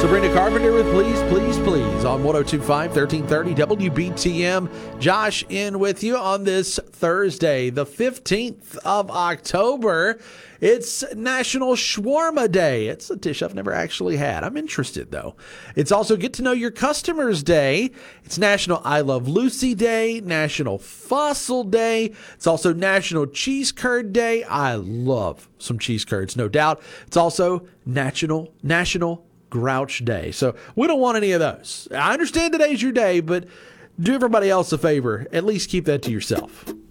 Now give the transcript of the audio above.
Sabrina Carpenter with Please, Please, Please on 102.5, 1330 WBTM. Josh in with you on this Thursday, the 15th of October. It's National Shawarma Day. It's a dish I've never actually had. I'm interested, though. It's also Get to Know Your Customers Day. It's National I Love Lucy Day, National Fossil Day. It's also National Cheese Curd Day. I love some cheese curds, no doubt. It's also National Grouch Day. So we don't want any of those. I understand today's your day, but do everybody else a favor. At least keep that to yourself.